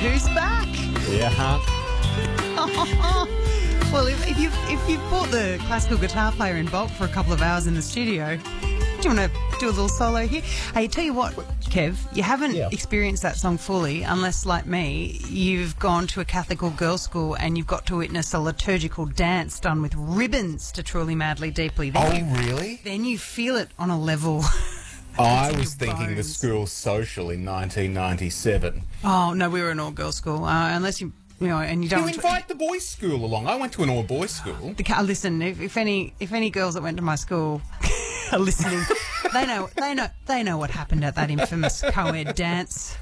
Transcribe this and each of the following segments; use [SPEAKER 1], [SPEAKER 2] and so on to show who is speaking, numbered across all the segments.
[SPEAKER 1] who's back?
[SPEAKER 2] Yeah.
[SPEAKER 1] Well, if you've bought the classical guitar player in bulk for a couple of hours in the studio, do you want to do a little solo here? Hey, tell you what, Kev, you haven't experienced that song fully unless, like me, you've gone to a Catholic or girls' school and you've got to witness a liturgical dance done with ribbons to Truly Madly Deeply.
[SPEAKER 2] Really?
[SPEAKER 1] Then you feel it on a level.
[SPEAKER 2] I was thinking the school social in 1997.
[SPEAKER 1] Oh, no, we were an all-girls school. Unless you know, and you don't...
[SPEAKER 2] You invite the boys' school along. I went to an all-boys school.
[SPEAKER 1] Listen, if any girls that went to my school are listening, they know what happened at that infamous co-ed dance.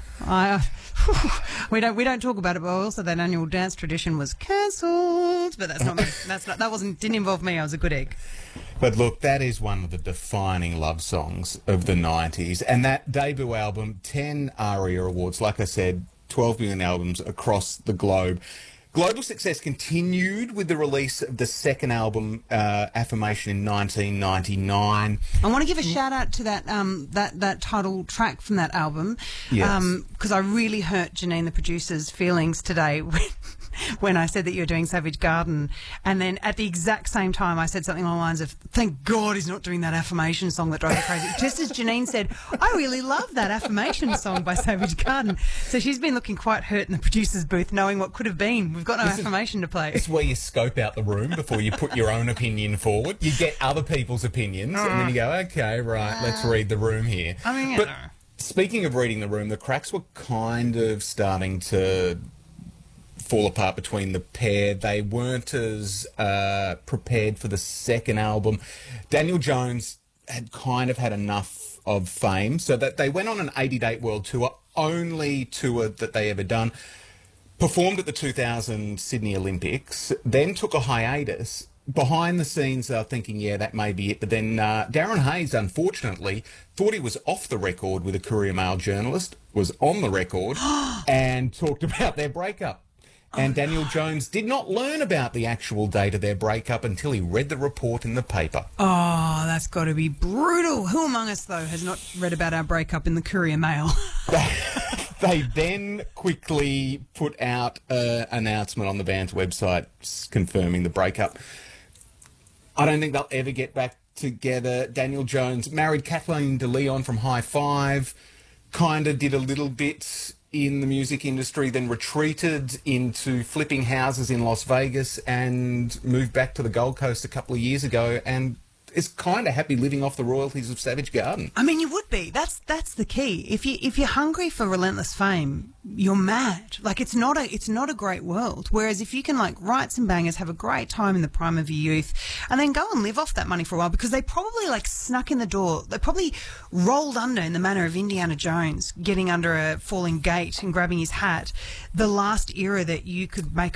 [SPEAKER 1] We don't talk about it, but also that annual dance tradition was cancelled. But that's not me. Didn't involve me. I was a good egg.
[SPEAKER 2] But look, that is one of the defining love songs of the 90s. And that debut album, 10 ARIA awards, like I said, 12 million albums across the globe. Global success continued with the release of the second album, Affirmation, in 1999.
[SPEAKER 1] I want to give a shout out to that title track from that album, because I really hurt Janine, the producer's, feelings today when I said that you were doing Savage Garden, and then at the exact same time I said something along the lines of, thank God he's not doing that Affirmation song that drove me crazy. Just as Janine said, I really love that Affirmation song by Savage Garden. So she's been looking quite hurt in the producer's booth, knowing what could have been. We've got no Affirmation to play.
[SPEAKER 2] It's where you scope out the room before you put your own opinion forward. You get other people's opinions, and then you go, okay, right, let's read the room here.
[SPEAKER 1] I mean,
[SPEAKER 2] but speaking of reading the room, the cracks were kind of starting to fall apart between the pair. They weren't as prepared for the second album. Daniel Jones had kind of had enough of fame, so that they went on an 80-date world tour, only tour that they ever done, performed at the 2000 Sydney Olympics, then took a hiatus. Behind the scenes, they were thinking, yeah, that may be it. But then Darren Hayes, unfortunately, thought he was off the record with a Courier Mail journalist, was on the record, and talked about their breakup. And Daniel Jones did not learn about the actual date of their breakup until he read the report in the paper.
[SPEAKER 1] Oh, that's got to be brutal. Who among us, though, has not read about our breakup in the Courier Mail?
[SPEAKER 2] They then quickly put out an announcement on the band's website confirming the breakup. I don't think they'll ever get back together. Daniel Jones married Kathleen De Leon from High Five, kind of did a little bit in the music industry, then retreated into flipping houses in Las Vegas and moved back to the Gold Coast a couple of years ago, and is kind of happy living off the royalties of Savage Garden.
[SPEAKER 1] I mean, you would be. That's the key. If you're hungry for relentless fame, you're mad. Like, it's not a great world. Whereas if you can, like, write some bangers, have a great time in the prime of your youth, and then go and live off that money for a while, because they probably, like, snuck in the door. They probably rolled under, in the manner of Indiana Jones, getting under a falling gate and grabbing his hat, the last era that you could make